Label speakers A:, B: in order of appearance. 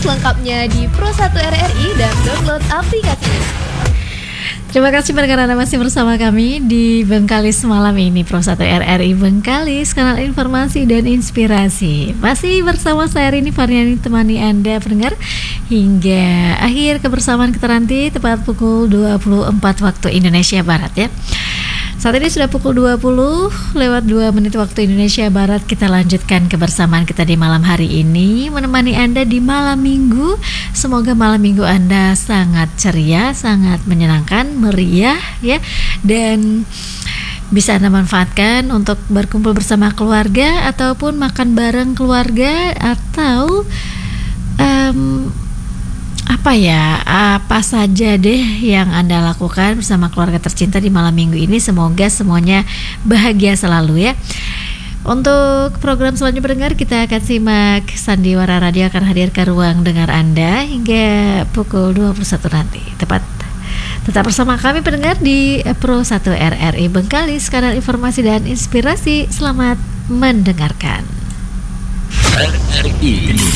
A: selengkapnya di Pro1 RRI dan download aplikasinya.
B: Terima kasih pendengar Anda masih bersama kami di Bengkalis malam ini. Pro1 RRI Bengkalis, kanal informasi dan inspirasi. Masih bersama saya Rini Farniani, temani Anda pendengar hingga akhir kebersamaan kita nanti tepat pukul 24 waktu Indonesia Barat ya. Saat ini sudah pukul 20 lewat 2 menit waktu Indonesia Barat. Kita lanjutkan kebersamaan kita di malam hari ini, menemani Anda di malam minggu. Semoga malam minggu Anda sangat ceria, sangat menyenangkan, meriah ya, dan bisa Anda manfaatkan untuk berkumpul bersama keluarga ataupun makan bareng keluarga, atau apa saja deh yang Anda lakukan bersama keluarga tercinta di malam minggu ini. Semoga semuanya bahagia selalu ya. Untuk program selanjutnya pendengar, kita akan simak Sandiwara Radio akan hadir ke ruang dengar Anda hingga pukul 21 nanti. Tetap bersama kami pendengar di Pro1 RRI Bengkalis, kanal informasi dan inspirasi. Selamat mendengarkan.
C: RRI